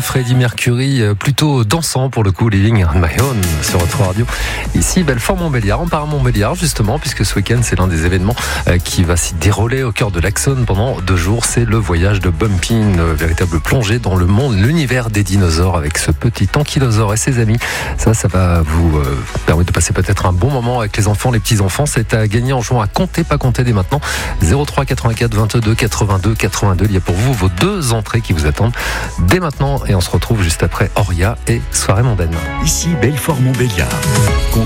Freddie Mercury, plutôt dansant pour le coup, Living on My Own sur votre radio. Ici, Belfort-Montbéliard. On part à Montbéliard justement, puisque ce week-end, c'est l'un des événements qui va s'y dérouler au cœur de l'Axone pendant 2 jours. C'est le voyage de Bumpy, une véritable plongée dans le monde, l'univers des dinosaures avec ce petit ankylosaure et ses amis. Ça va vous permettre de passer peut-être un bon moment avec les enfants, les petits-enfants. C'est à gagner en jouant à compter, pas compter dès maintenant. 03 84 22 82 82. Il y a pour vous vos 2 entrées qui vous attendent dès maintenant. Et on se retrouve juste après Oria et Soirée mondaine. Ici Belfort-Montbéliard.